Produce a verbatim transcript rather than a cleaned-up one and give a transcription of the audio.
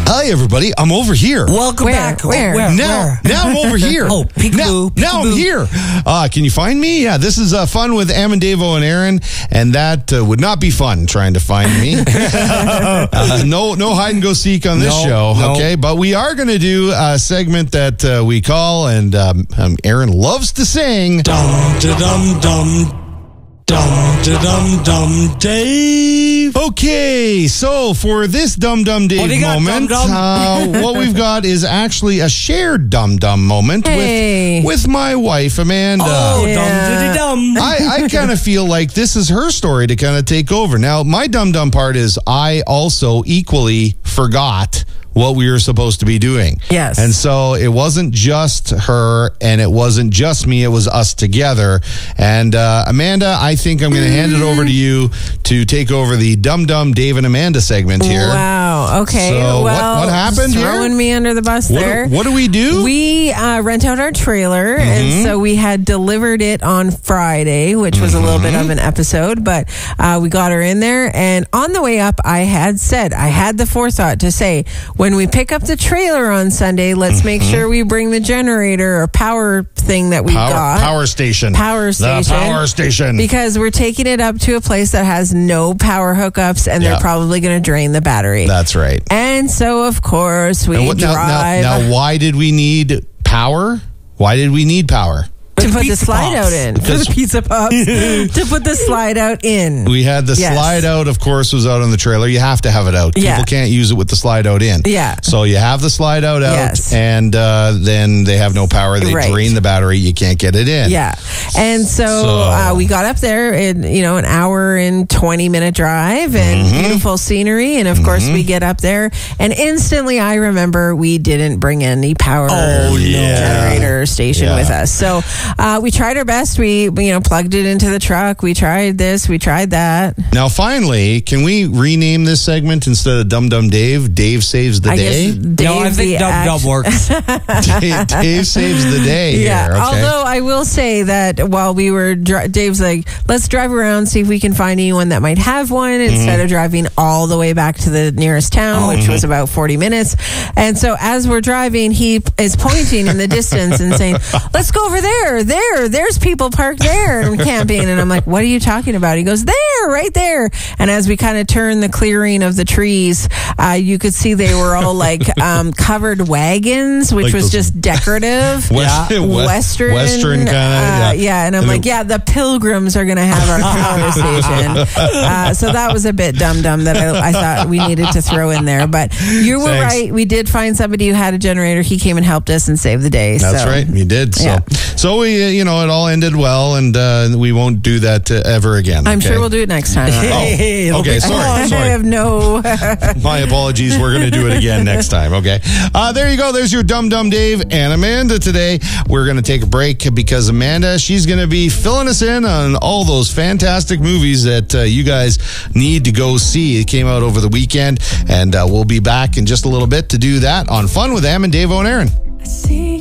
Hi, everybody. I'm over here. Welcome Where? back. Where? Where? Now, Where? now I'm over here. Oh, peekaboo, Now, now I'm peekaboo. here. Uh, can you find me? Yeah, this is uh, fun with Amandavo and Aaron, and that uh, would not be fun trying to find me. uh, no, no hide and go seek on this No, show. no. Okay, but we are going to do a segment that uh, we call, and um, um, Aaron loves to sing. Dum da dum dum. Dum da dum dum Dave. Okay, so for this Dum Dum Dave What do you got, moment, Dum Dum? uh, what we've got is actually a shared Dum Dum moment Hey. with with my wife Amanda. Oh, Yeah. dum da dum. I, I kind of feel like this is her story to kind of take over. Now, my Dum Dum part is I also equally forgot what we were supposed to be doing. Yes. And so it wasn't just her and it wasn't just me, it was us together. And uh, Amanda, I think I'm going to hand it over to you to take over the Dum Dum Dave and Amanda segment here. Wow. Okay. So what- well, what happened here? Throwing me under the bus What there. do, what do we do? We uh, rent out our trailer, Mm-hmm. and so we had delivered it on Friday, which was a little bit Mm-hmm. of an episode, but uh, we got her in there. And on the way up, I had said, I had the forethought to say, when we pick up the trailer on Sunday, let's make sure we bring the generator or power thing that we power, got. power station. Power The station. power station. Because we're taking it up to a place that has no power hookups, and Yeah. they're probably going to drain the battery. That's right. And so, of course, we And what- now, drive now, now, why did we need power? Why did we need power? to put the pizza slide pops. out in. For the pizza pops. To put the slide out in. We had the Yes. slide out, of course, was out on the trailer. You have to have it out. People Yeah. can't use it with the slide out in. Yeah. So you have the slide out out, Yes. and uh, then they have no power. They Right. drain the battery. You can't get it in. Yeah. And so, So- uh, we got up there in, you know, an hour and twenty minute drive and Mm-hmm. beautiful scenery. And of course, we get up there and instantly I remember we didn't bring any power Oh, yeah. generator station Yeah. with us. So uh, we tried our best. We, you know, plugged it into the truck. We tried this. We tried that. Now, finally, can we rename this segment instead of Dum Dum Dave? Dave saves the I day. guess Dave, No, I the think dum act- dum works. Dave, Dave saves the day Yeah. here. Okay. Although I will say that while we were, dri- Dave's like, let's drive around, see if we can find anyone that might have one Mm-hmm. instead of driving all the way back to the nearest town, Oh, which was about forty minutes. And so as we're driving, he is pointing in the distance and saying, let's go over there. There, there's people parked there and camping. And I'm like, what are you talking about? He goes, there, right there. And as we kind of turned the clearing of the trees, uh, you could see they were all like um, covered wagons, which Like was those- just decorative. West- Yeah. we- Western, Western kind of. uh, yeah. yeah. And I'm And like, the- yeah, the pilgrims are going to have our power station. Uh, so that was a bit dumb dumb that I, I thought we needed to throw in there. But you were Thanks. right. We did find somebody who had a generator. He came and helped us and saved the day. That's so. right. We did. So, Yeah. so we, uh, you know, it all ended well, and uh, we won't do that uh, ever again. I'm okay? sure we'll do it next time. Hey, Oh, okay. it'll be Sorry. I Sorry. have no. My apologies. We're going to do it again next time. Okay. Uh, there you go. There's your Dum Dum Dave and Amanda today. We're going to take a break because Amanda, she's going to be filling us in on all those fantastic movies that uh, you guys need to go see. It came out over the weekend, and uh, we'll be back in just a little bit to do that on Fun with Am and Dave and Aaron. See